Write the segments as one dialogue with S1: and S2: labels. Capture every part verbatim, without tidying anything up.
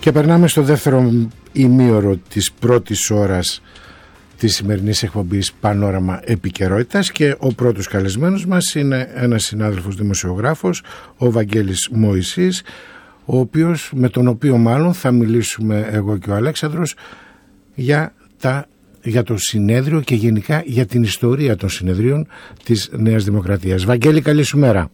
S1: Και περνάμε στο δεύτερο ημίωρο της πρώτης ώρας της σημερινής εκπομπής Πανόραμα Επικαιρότητας, και ο πρώτος καλεσμένος μας είναι ένας συνάδελφος δημοσιογράφος, ο Βαγγέλης Μωυσής, ο οποίος, με τον οποίο μάλλον θα μιλήσουμε εγώ και ο Αλέξανδρος για, τα, για το συνέδριο και γενικά για την ιστορία των συνεδρίων της Νέας Δημοκρατίας. Βαγγέλη, καλή σου μέρα.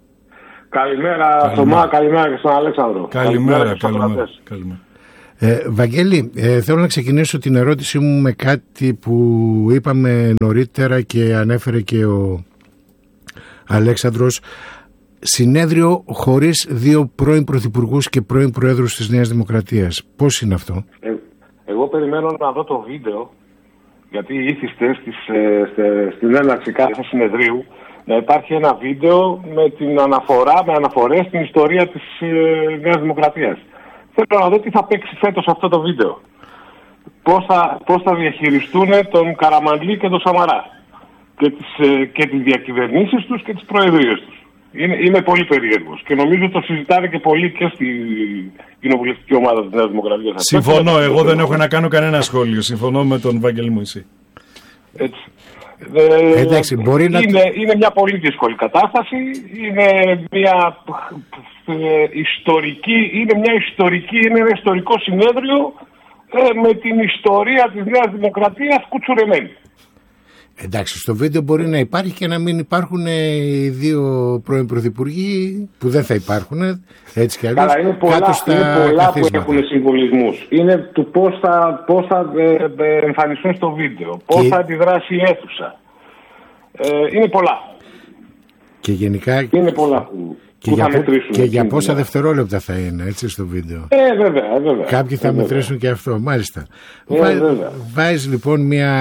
S2: Καλημέρα Θωμά, καλημέρα και στον Αλέξανδρο.
S1: Καλημέρα, καλημέρα. καλημέρα. Ε, Βαγγέλη, ε, θέλω να ξεκινήσω την ερώτησή μου με κάτι που είπαμε νωρίτερα και ανέφερε και ο Αλέξανδρος. Συνέδριο χωρίς δύο πρώην πρωθυπουργούς και πρώην προέδρους της Νέας Δημοκρατίας. Πώς είναι αυτό?
S2: Ε, εγώ περιμένω να δω το βίντεο, γιατί ήθιστε στις, ε, στην έναρξη κάθε συνεδρίου να υπάρχει ένα βίντεο με την αναφορά, με αναφορές στην ιστορία της ε, Νέας Δημοκρατίας. Θέλω να δω τι θα παίξει φέτος αυτό το βίντεο. Πώς θα, πώς θα διαχειριστούν τον Καραμανλή και τον Σαμαρά. Και τις, ε, και τις διακυβερνήσεις τους και τις προεδρίες τους. Είναι, είμαι πολύ περίεργος. Και νομίζω το συζητάνε και πολύ και στη κοινοβουλευτική ομάδα της Νέας Δημοκρατίας.
S3: Συμφωνώ. Εγώ δεν έχω να κάνω κανένα σχόλιο. Συμφωνώ με τον Βαγγέλη Μωυσή.
S2: Έτσι. Ε,
S1: Εντάξει, μπορεί
S2: είναι,
S1: να...
S2: είναι μια πολύ δύσκολη κατάσταση. Είναι μια ε, ιστορική, είναι μια ιστορική, είναι ένα ιστορικό συνέδριο ε, με την ιστορία της Νέας Δημοκρατίας κουτσουρεμένη.
S1: Εντάξει, στο βίντεο μπορεί να υπάρχει και να μην υπάρχουν οι δύο πρώην πρωθυπουργοί που δεν θα υπάρχουν, έτσι κι αλλιώς.
S2: Καλά, είναι πολλά, είναι πολλά που έχουν συμβολισμούς. Είναι του πώς θα, πώς θα ε, ε, εμφανιστούν στο βίντεο, πώς και... θα αντιδράσει η αίθουσα. Ε, είναι πολλά.
S1: Και γενικά...
S2: Είναι πολλά που,
S1: και
S2: που
S1: για,
S2: θα μετρήσουν.
S1: Και για πόσα δευτερόλεπτα θα είναι, έτσι, στο βίντεο.
S2: Ε, βέβαια, βέβαια.
S1: Κάποιοι θα
S2: ε,
S1: μετρήσουν
S2: βέβαια.
S1: και αυτό, μάλιστα.
S2: Ε,
S1: Βά, βάζεις λοιπόν μια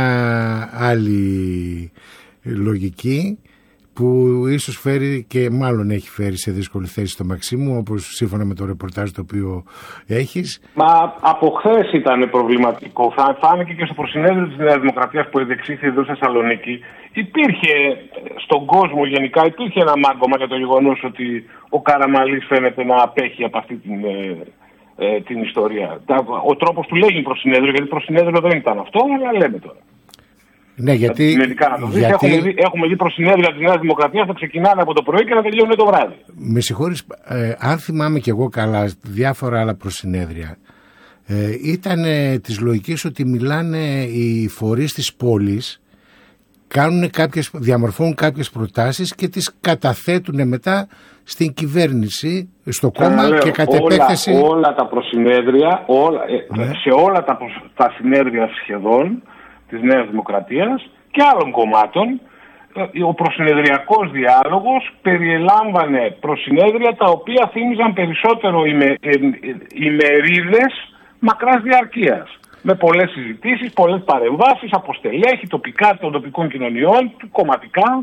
S1: άλλη λογική που ίσως φέρει και μάλλον έχει φέρει σε δύσκολη θέση το Μαξίμου, όπως σύμφωνα με το ρεπορτάζ το οποίο έχεις.
S2: Μα από χθες ήταν προβληματικό. Φάνηκε και στο προσυνέδριο της Νέας Δημοκρατίας που εδεξήχθη εδώ στη Θεσσαλονίκη. Υπήρχε στον κόσμο γενικά, υπήρχε ένα μάγκωμα για το γεγονός ότι ο Καραμανλής φαίνεται να απέχει από αυτή την, ε, ε, την ιστορία. Ο τρόπος του λέγει προσυνέδριο, γιατί προσυνέδριο δεν ήταν αυτό, αλλά λέμε τώρα.
S1: Ναι, γιατί,
S2: γιατί... Έχουμε δει, έχουμε δει προσυνέδρια της Νέας Δημοκρατίας να ξεκινάνε από το πρωί και να τελειώνουν το βράδυ.
S1: Με συγχωρείς, ε, αν θυμάμαι κι εγώ καλά διάφορα άλλα προσυνέδρια, ε, ήταν ε, της λογικής ότι μιλάνε οι φορείς της πόλης, κάνουν κάποιες, διαμορφώνουν κάποιες προτάσεις και τις καταθέτουν μετά στην κυβέρνηση, στο κόμμα
S2: λέω,
S1: και κατ' επέκταση...
S2: Όλα, όλα τα προσυνέδρια, όλα, ναι. σε όλα τα, τα συνέδρια σχεδόν της Νέας Δημοκρατίας και άλλων κομμάτων, ο προσυνεδριακός διάλογος περιελάμβανε προσυνέδρια τα οποία θύμιζαν περισσότερο ημε, ε, ημερίδες μακράς διαρκείας. Με πολλές συζητήσεις, πολλές παρεμβάσεις από στελέχη τοπικά των τοπικών κοινωνιών, κομματικά,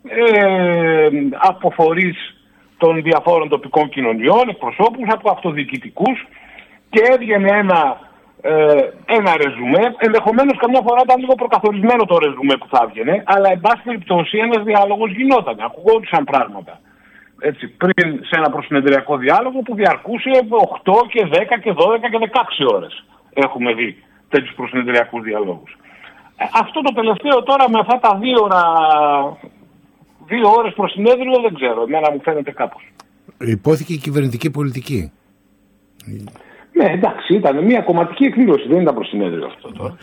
S2: ε, από φορείς των διαφόρων τοπικών κοινωνιών, εκπροσώπους, από αυτοδιοικητικούς, και έβγαινε ένα Ε, ένα ρεζουμέ. Ενδεχομένως καμιά φορά ήταν λίγο προκαθορισμένο το ρεζουμέ που θα έβγαινε, αλλά εν πάση περιπτώσει ένας διάλογος γινόταν, ακουγόντουσαν πράγματα. Έτσι, πριν σε ένα προσυνεδριακό διάλογο που διαρκούσε οκτώ και δέκα και δώδεκα και δεκαέξι ώρες. Έχουμε δει τέτοιους προσυνεδριακούς διαλόγους. Ε, αυτό το τελευταίο τώρα με αυτά τα δύο, ώρα, δύο ώρες προσυνέδριο δεν ξέρω, εμένα μου φαίνεται κάπως.
S1: Υπόθηκε η κυβερνητική πολιτική.
S2: Ναι, εντάξει, ήταν μια κομματική εκδήλωση, δεν ήταν προσυνέδριο αυτό τώρα.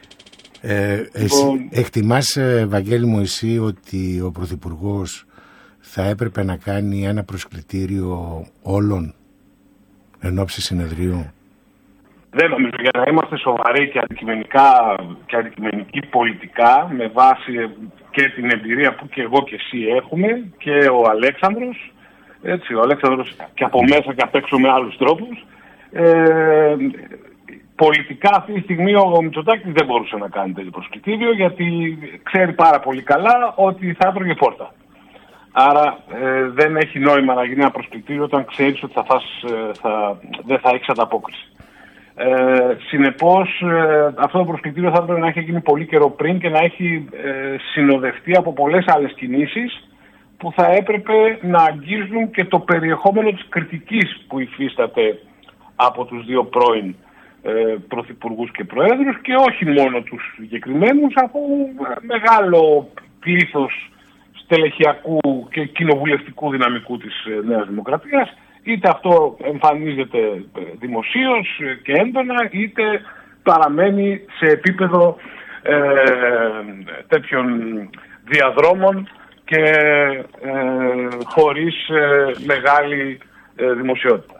S1: Ε, εσύ λοιπόν... εκτιμάς, Βαγγέλη Μωυσή, ότι ο Πρωθυπουργός θα έπρεπε να κάνει ένα προσκλητήριο όλων εν ώψη συνεδρίου?
S2: Δεν νομίζω, για να είμαστε σοβαροί και αντικειμενικά και αντικειμενικοί πολιτικά, με βάση και την εμπειρία που και εγώ και εσύ έχουμε και ο Αλέξανδρος, έτσι, ο Αλέξανδρος και από μέσα και απ' έξω με άλλους τρόπους. Ε, πολιτικά αυτή τη στιγμή ο Μητσοτάκης δεν μπορούσε να κάνει τέτοιο προσκλητήριο, γιατί ξέρει πάρα πολύ καλά ότι θα έτρωγε πόρτα. Άρα ε, δεν έχει νόημα να γίνει ένα προσκλητήριο όταν ξέρεις ότι θα φας, ε, θα, δεν θα έχεις ανταπόκριση. Ε, συνεπώς ε, αυτό το προσκλητήριο θα έπρεπε να έχει γίνει πολύ καιρό πριν και να έχει ε, συνοδευτεί από πολλές άλλες κινήσεις που θα έπρεπε να αγγίζουν και το περιεχόμενο της κριτικής που υφίσταται από τους δύο πρώην ε, πρωθυπουργούς και προέδρους, και όχι μόνο τους συγκεκριμένους, από μεγάλο πλήθος στελεχειακού και κοινοβουλευτικού δυναμικού της Νέας Δημοκρατίας. Είτε αυτό εμφανίζεται δημοσίως και έντονα, είτε παραμένει σε επίπεδο ε, τέτοιων διαδρόμων και ε, χωρίς ε, μεγάλη ε, δημοσιότητα.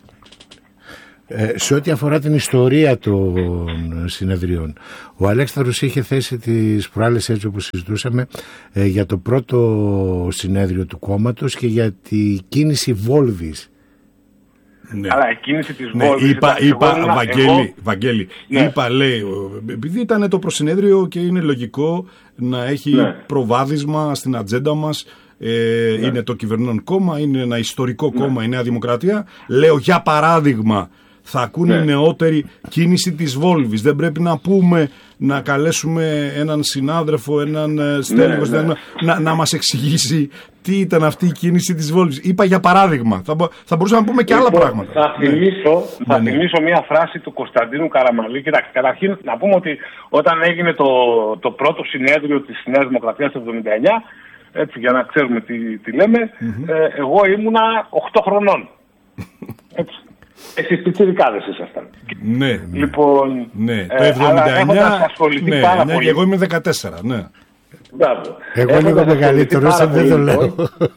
S1: Ε, σε ό,τι αφορά την ιστορία των συνεδριών, ο Αλέξανδρος είχε θέσει τις προάλλες, έτσι όπως συζητούσαμε, ε, για το πρώτο συνέδριο του κόμματος και για τη κίνηση Βόλβης.
S2: Ναι. Αλλά η κίνηση της
S3: ναι,
S2: Βόλβης...
S3: Είπα, είπα
S2: εγώ,
S3: Βαγγέλη,
S2: εγώ...
S3: Βαγγέλη
S2: ναι.
S3: είπα, λέει, επειδή ήταν το προσυνέδριο και είναι λογικό να έχει ναι. προβάδισμα στην ατζέντα μας, ε, ναι. είναι το κυβερνών κόμμα, είναι ένα ιστορικό ναι. κόμμα η Νέα Δημοκρατία. Λέω, για παράδειγμα, θα ακούνε ναι. νεότεροι κίνηση της Βόλβης. Δεν πρέπει να πούμε, να καλέσουμε έναν συνάδελφο, έναν στέλεχος, ναι, ναι. να, να μας εξηγήσει τι ήταν αυτή η κίνηση της Βόλβης. Είπα για παράδειγμα. Θα, θα μπορούσαμε να πούμε και
S2: λοιπόν,
S3: άλλα πράγματα.
S2: Θα θυμίσω,
S3: ναι.
S2: θα
S3: ναι.
S2: θυμίσω μια φράση του Κωνσταντίνου Καραμαλή. Κοιτάξτε, καταρχήν να πούμε ότι όταν έγινε το, το πρώτο συνέδριο της Νέας Δημοκρατίας το εβδομήντα εννιά, έτσι για να ξέρουμε τι, τι λέμε, mm-hmm. ε, εγώ ήμουνα οκτώ χρονών. Έτσι. Εσείς πιτσιρικάδες ήσασταν.
S3: Ναι, ναι.
S2: Λοιπόν,
S3: ναι.
S2: Ε,
S3: το εβδομήντα εννιά,
S2: έχοντας ασχοληθεί
S3: ναι,
S2: πάρα
S3: ναι,
S2: πολύ.
S3: εγώ είμαι δεκατέσσερα, ναι.
S2: Μπράβο.
S1: Εγώ λίγο μεγαλύτερος, δεν το λέω.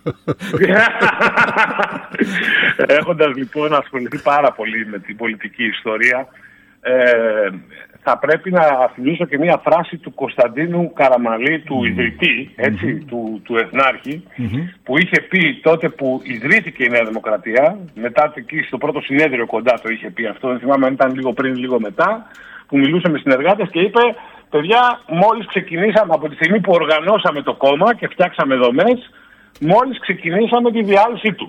S2: Έχοντας λοιπόν ασχοληθεί πάρα πολύ με την πολιτική ιστορία, ε, θα πρέπει να θυμίσω και μία φράση του Κωνσταντίνου Καραμαλή, του mm. ιδρυτή, έτσι, mm-hmm. του, του Εθνάρχη, mm-hmm. που είχε πει τότε που ιδρύθηκε η Νέα Δημοκρατία, μετά εκεί στο πρώτο συνέδριο κοντά το είχε πει αυτό, δεν θυμάμαι αν ήταν λίγο πριν λίγο μετά, που μιλούσε με συνεργάτες και είπε, παιδιά, μόλις ξεκινήσαμε, από τη στιγμή που οργανώσαμε το κόμμα και φτιάξαμε δομές, μόλις ξεκινήσαμε τη διάλυσή του.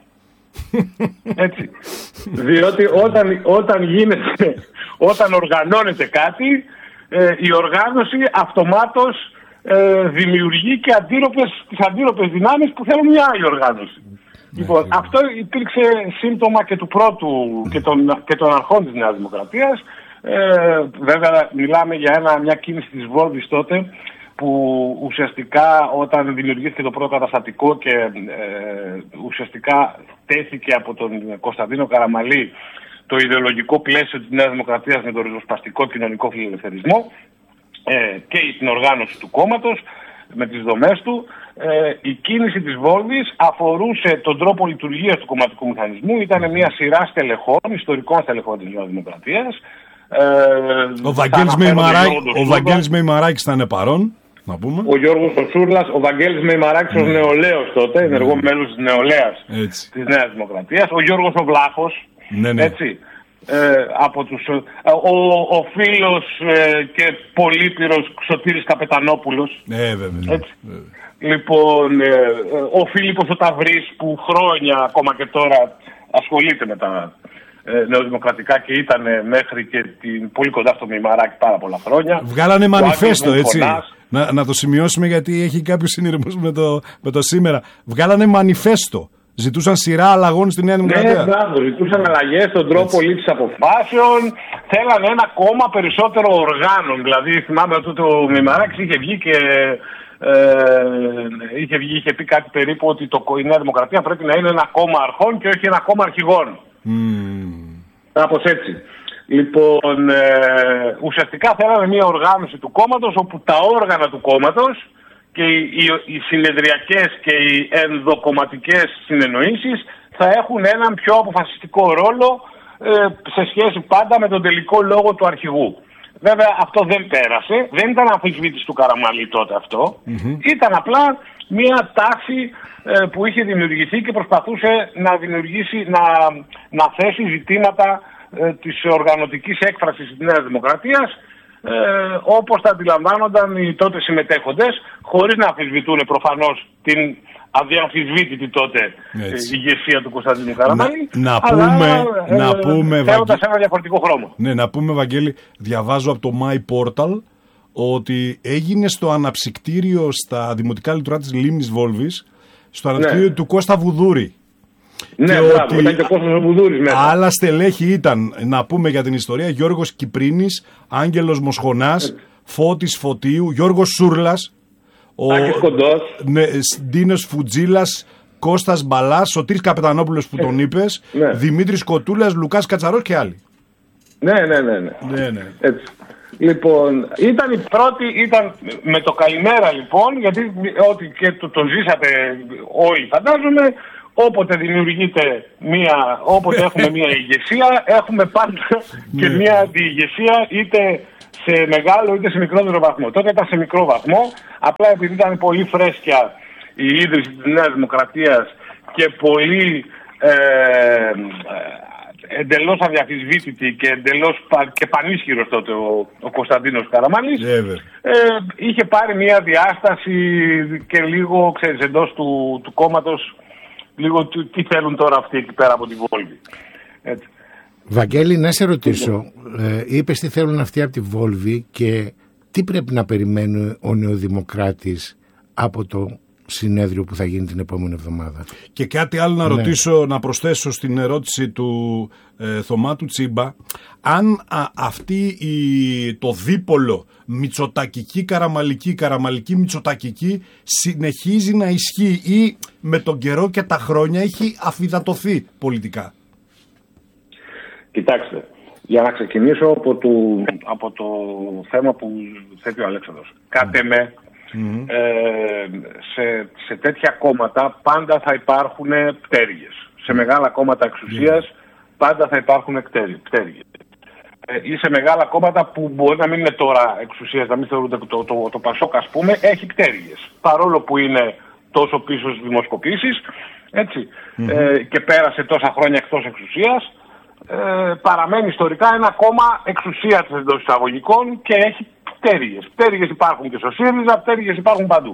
S2: Έτσι. Διότι όταν, όταν γίνεται, όταν οργανώνεται κάτι, ε, η οργάνωση αυτομάτως ε, δημιουργεί και αντίρροπες, τις αντίρροπες δυνάμεις που θέλουν μια άλλη οργάνωση. Λοιπόν, αυτό υπήρξε σύμπτωμα και του πρώτου και των, και των αρχών της Νέας Δημοκρατίας. Ε, βέβαια μιλάμε για ένα, μια κίνηση της Βόλβης τότε, που ουσιαστικά όταν δημιουργήθηκε το πρώτο καταστατικό και ε, ουσιαστικά τέθηκε από τον Κωνσταντίνο Καραμαλή το ιδεολογικό πλαίσιο της Νέας Δημοκρατίας με τον ριζοσπαστικό κοινωνικό φιλελευθερισμό ε, και την οργάνωση του κόμματος με τις δομές του, ε, η κίνηση της Βόλβης αφορούσε τον τρόπο λειτουργίας του κομματικού μηχανισμού. Ήταν μια σειρά στελεχών, ιστορικών στελεχών της Νέας Δημοκρατίας. Ε,
S3: ο Βαγγέλης Μεϊμαράκης ήταν παρόν. Να πούμε.
S2: Ο Γιώργος ο Σούρλας, ο Βαγγέλης Μεϊμαράκης ως mm. νεολαίος τότε, ενεργό mm. μέλος της νεολαίας έτσι. Της Νέας Δημοκρατίας, ο Γιώργος ο Βλάχος, ναι, ναι. έτσι, ε, από τους, ε, ο, ο φίλος ε, και πολύπειρος Σωτήρης Καπετανόπουλος.
S3: Ναι, βέβαια.
S2: Έτσι. Λοιπόν, ε, ο Φίλιππος ο Ταυρής που χρόνια ακόμα και τώρα ασχολείται με τα ε, νεοδημοκρατικά και ήταν μέχρι και την, πολύ κοντά στο Μεϊμαράκη πάρα πολλά χρόνια.
S3: Βγάλανε μανιφέστο, έτσι. Να, να το σημειώσουμε γιατί έχει κάποιους συνειρμούς με το, με το σήμερα. Βγάλανε μανιφέστο. Ζητούσαν σειρά αλλαγών στη Νέα Δημοκρατία.
S2: Ναι, μπράβο. Ζητούσαν αλλαγές στον τρόπο λήψης αποφάσεων. Θέλανε ένα κόμμα περισσότερο οργάνων. Δηλαδή, θυμάμαι ότι το Μεϊμαράκης είχε βγει και ε, είχε, βγει, είχε πει κάτι περίπου ότι το, η Νέα Δημοκρατία πρέπει να είναι ένα κόμμα αρχών και όχι ένα κόμμα αρχηγών. Mm. Κάπως έτσι. Λοιπόν, ε, ουσιαστικά θέλαμε μια οργάνωση του κόμματος όπου τα όργανα του κόμματος και οι, οι, οι συνεδριακές και οι ενδοκομματικές συνεννοήσεις θα έχουν έναν πιο αποφασιστικό ρόλο ε, σε σχέση πάντα με τον τελικό λόγο του αρχηγού. Βέβαια αυτό δεν πέρασε, δεν ήταν αμφισβήτηση του Καραμαλή τότε αυτό, mm-hmm. ήταν απλά μια τάση ε, που είχε δημιουργηθεί και προσπαθούσε να δημιουργήσει, να, να θέσει ζητήματα ε, της οργανωτικής έκφρασης της Νέας Δημοκρατίας ε, όπως τα αντιλαμβάνονταν οι τότε συμμετέχοντες, χωρίς να αμφισβητούν προφανώς την αδιαμφισβήτητη τότε έτσι. Ηγεσία του Κωνσταντίνου Καραμαλή,
S3: να, να
S2: αλλά
S3: πούμε, ε, να πούμε,
S2: θέλοντας ένα διαφορετικό χρώμα.
S3: Ναι, να πούμε, Βαγγέλη, διαβάζω από το My Portal ότι έγινε στο αναψυκτήριο στα Δημοτικά Λειτουργά της Λίμνης Βόλβης, στο αναψυκτήριο ναι. του Κώστα Βουδούρη.
S2: Ναι,
S3: και
S2: μπράβο,
S3: ότι
S2: ήταν και ο Κώστας ο Βουδούρης μέσα.
S3: άλλα στελέχη ήταν, να πούμε για την ιστορία, Γιώργος Κυπρίνης, Άγγελος Μοσχονάς, Φώτης Φωτίου, Γιώργος Σούρλας, ο
S2: Άκης Κοντός,
S3: ναι, Ντίνος Φουτζίλας, Κώστας Μπαλάς, Σωτήρης Καπετανόπουλος που τον είπες,
S2: ναι.
S3: Δημήτρης Κοτούλας, Λουκάς Κατσαρός και άλλοι.
S2: Ναι, ναι, ναι, ναι.
S3: Ναι, ναι.
S2: Έτσι. Λοιπόν, ήταν η πρώτη, ήταν με το καλημέρα λοιπόν, γιατί ό,τι και το, το ζήσατε όλοι φαντάζομαι, όποτε δημιουργείται μία, όποτε έχουμε μία ηγεσία, έχουμε πάντα και μία αντιηγεσία, είτε σε μεγάλο είτε σε μικρότερο βαθμό. Τότε ήταν σε μικρό βαθμό, απλά επειδή ήταν πολύ φρέσκια η ίδρυση της Νέας Δημοκρατίας και πολύ ε, εντελώς αδιαφυσβήτητη και εντελώς και πανίσχυρος τότε ο, ο Κωνσταντίνος Καραμανλής,
S3: Yeah,
S2: ε, είχε πάρει μια διάσταση και λίγο, ξέρεις, εντός του, του κόμματος, λίγο τι θέλουν τώρα αυτοί εκεί πέρα από τη Βόλβη. Έτσι.
S1: Βαγγέλη, να σε ρωτήσω, ε, είπες τι θέλουν αυτοί από τη Βόλβη και τι πρέπει να περιμένει ο νεοδημοκράτης από το συνέδριο που θα γίνει την επόμενη εβδομάδα.
S3: Και κάτι άλλο να ναι. ρωτήσω, να προσθέσω στην ερώτηση του ε, Θωμά του Τσίμπα, αν α, αυτή η, το δίπολο μητσοτακική καραμαλική, καραμαλική μητσοτακική συνεχίζει να ισχύει ή με τον καιρό και τα χρόνια έχει αφυδατωθεί πολιτικά.
S2: Κοιτάξτε, για να ξεκινήσω από το, από το θέμα που θέτει ο Αλέξανδρος. Κάτε με, mm-hmm. ε, σε, σε τέτοια κόμματα πάντα θα υπάρχουν πτέρυγες. Σε μεγάλα κόμματα εξουσίας yeah. πάντα θα υπάρχουν πτέρυγες. Ε, ή σε μεγάλα κόμματα που μπορεί να μην είναι τώρα εξουσίας, να μην θεωρούνται το, το, το, το Πασόκ, ας πούμε, έχει πτέρυγες. Παρόλο που είναι τόσο πίσω στις δημοσκοπήσεις, έτσι, mm-hmm. ε, και πέρασε τόσα χρόνια εκτός εξουσίας, Ε, παραμένει ιστορικά ένα κόμμα εξουσίας εντός εισαγωγικών και έχει πτέρυγες. Πτέρυγες υπάρχουν και στο ΣΥΡΙΖΑ, πτέρυγες υπάρχουν παντού.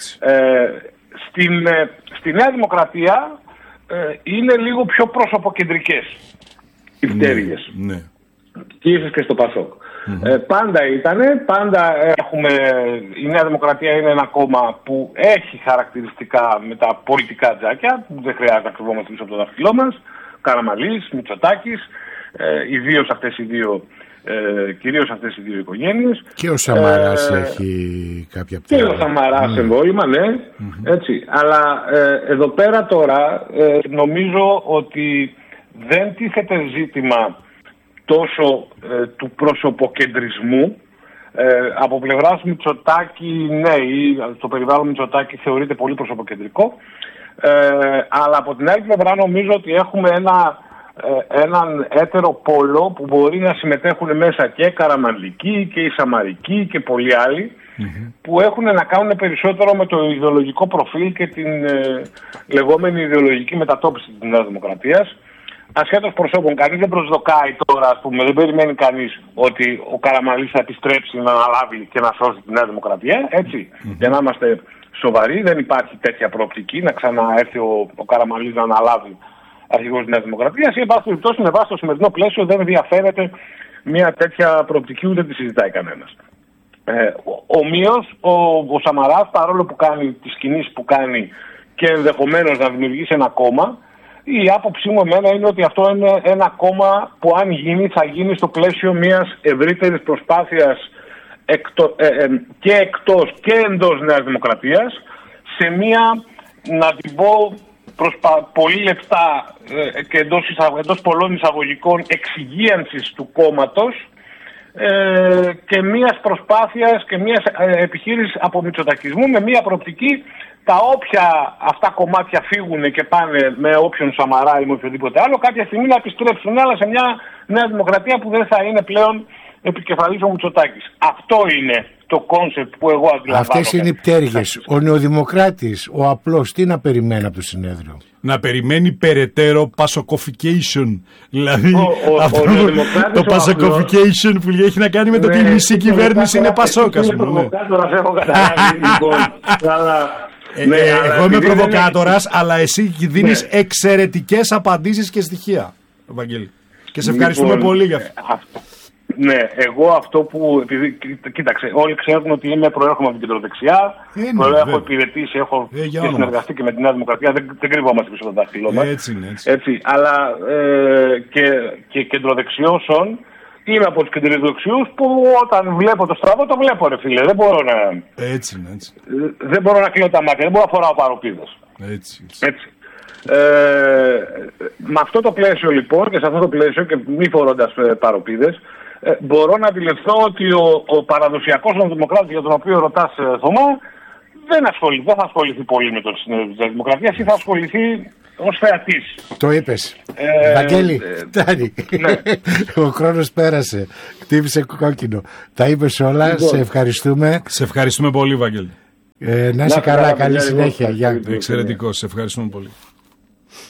S2: Ε, στην, ε, στη Νέα Δημοκρατία ε, είναι λίγο πιο προσωποκεντρικές οι πτέρυγες.
S3: Ναι, ναι.
S2: Και ίσως και στο Πασόκ. Mm-hmm. Ε, πάντα ήτανε, πάντα έχουμε, η Νέα Δημοκρατία είναι ένα κόμμα που έχει χαρακτηριστικά με τα πολιτικά τζάκια, που δεν χρειάζεται να κρυβόμαστε πίσω από το δάχτυλό μας. Καραμανλής, Μητσοτάκης, ε, ιδίως αυτές οι δύο, ε, κυρίως αυτές οι δύο οικογένειες.
S1: Και ο Σαμαράς ε, έχει κάποια πτέρα.
S2: Και ο Σαμαράς mm. εμβόλυμα, ναι, mm-hmm. έτσι. Αλλά ε, εδώ πέρα τώρα ε, νομίζω ότι δεν τίθεται ζήτημα τόσο ε, του προσωποκεντρισμού. Ε, από πλευράς Μητσοτάκη, ναι, ή το περιβάλλον Μητσοτάκη θεωρείται πολύ προσωποκεντρικό. Ε, αλλά από την άλλη πλευρά νομίζω ότι έχουμε ένα, ε, έναν έτερο πόλο που μπορεί να συμμετέχουν μέσα και Καραμανλικοί και οι Σαμαρικοί και πολλοί άλλοι mm-hmm. που έχουν να κάνουν περισσότερο με το ιδεολογικό προφίλ και την ε, λεγόμενη ιδεολογική μετατόπιση της Νέας Δημοκρατίας. Ασχέτως προσώπων, κανείς δεν προσδοκάει τώρα, ας πούμε, δεν περιμένει κανείς ότι ο Καραμανλής θα επιστρέψει να αναλάβει και να σώσει τη Νέα Δημοκρατία, έτσι, mm-hmm. για να είμαστε σοβαροί, δεν υπάρχει τέτοια προοπτική να ξαναέρθει ο, ο Καραμανλής να αναλάβει αρχηγός της Νέας Δημοκρατίας. Ή, εν πάση περιπτώσει, με βάση το σημερινό πλαίσιο δεν διαφαίνεται μια τέτοια προοπτική, ούτε τη συζητάει κανένας. Ε, ομοίως, ο, ο Σαμαράς, παρόλο που κάνει τις κινήσεις που κάνει και ενδεχομένως να δημιουργήσει ένα κόμμα, η άποψή μου εμένα είναι ότι αυτό είναι ένα κόμμα που αν γίνει θα γίνει στο πλαίσιο μιας ευρύτερης προσπάθειας εκτο, ε, ε, και εκτός και εντός Νέας Δημοκρατίας σε μια, να την πω προσπα, πολύ λεπτά ε, και εντός, εντός πολλών εισαγωγικών εξυγίανσης του κόμματος ε, και μιας προσπάθειας και μιας ε, επιχείρησης απομητσοτακισμού με μια προοπτική τα όποια αυτά κομμάτια φύγουν και πάνε με όποιον Σαμαρά ή με οποιοδήποτε άλλο, κάποια στιγμή να επιστρέψουν, αλλά σε μια Νέα Δημοκρατία που δεν θα είναι πλέον επικεφαλής ο Μητσοτάκης. Αυτό είναι το κόνσεπτ που εγώ αντιλαμβάνομαι.
S1: Αυτές είναι οι πτέρυγες. Ο νεοδημοκράτης, ο απλός, τι να περιμένει από το συνέδριο?
S3: Να περιμένει περαιτέρω πασοκοφικέισον. Δηλαδή
S2: ο, ο,
S3: αυτό,
S2: ο
S3: το πασοκοφικέισον που έχει να κάνει με το ότι η μισή κυβέρνηση είναι πασόκας.
S2: Είναι προβοκάτορας, έχω καταλάβει λοιπόν.
S3: Ε, ναι, ε, εγώ είμαι προβοκάτορας, είναι... αλλά εσύ δίνεις ναι. εξαιρετικές απαντήσεις και στοιχεία, Βαγγέλη. Και σε ευχαριστούμε
S2: λοιπόν,
S3: πολύ για αυτό.
S2: ναι, εγώ αυτό που. Επειδή, κοίταξε, όλοι ξέρουν ότι είμαι προέρχομαι από την κεντροδεξιά. Ε, έχω υπηρετήσει, έχω
S3: ε,
S2: και συνεργαστεί και με τη Νέα Δημοκρατία. Δεν, δεν κρύβομαστε πίσω από το δάχτυλό μας.
S3: Έτσι είναι. Έτσι.
S2: έτσι αλλά ε, και, και κεντροδεξιώσεων. Είμαι από τους κεντροδεξιούς που όταν βλέπω το στραβό το βλέπω, ρε φίλε. Δεν μπορώ να.
S3: Έτσι είναι. Έτσι.
S2: Δεν μπορώ να κλείνω τα μάτια, δεν μπορώ να φοράω παροπίδες.
S3: Έτσι. έτσι.
S2: έτσι. Ε, με αυτό το πλαίσιο λοιπόν και σε αυτό το πλαίσιο και μη φορώντας ε, παροπίδες, ε, μπορώ να αντιληφθώ ότι ο, ο παραδοσιακός δημοκράτης για τον οποίο ρωτάς, ε, Θωμά, δεν, ασχοληθεί, δεν θα ασχοληθεί πολύ με το συνέδριο της Δημοκρατίας ή θα ασχοληθεί ως θεατής.
S1: Το είπες. Ε, Βαγγέλη, φτάνει. Ε, ναι. Ο χρόνος πέρασε. Χτύπησε κόκκινο. Τα είπες όλα. Λοιπόν. Σε ευχαριστούμε.
S3: Σε ευχαριστούμε πολύ, Βαγγέλη.
S1: Ε, να είσαι καλά, καλή συνέχεια.
S3: Εξαιρετικό. Σε ευχαριστούμε πολύ.